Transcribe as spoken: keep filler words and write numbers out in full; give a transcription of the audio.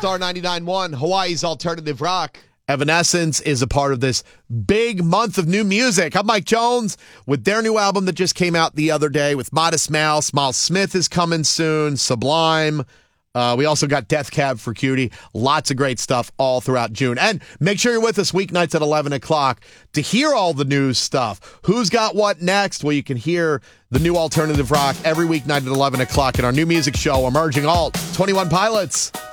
Star ninety-nine point one, Hawaii's Alternative Rock. Evanescence is a part of this big month of new music. I'm Mike Jones with their new album that just came out the other day with Modest Mouse. Miles Smith is coming soon. Sublime. Uh, we also got Death Cab for Cutie. Lots of great stuff all throughout June. And make sure you're with us weeknights at eleven o'clock to hear all the news stuff. Who's got what next? Well, you can hear the new Alternative Rock every weeknight at eleven o'clock in our new music show, Emerging Alt, twenty-one Pilots.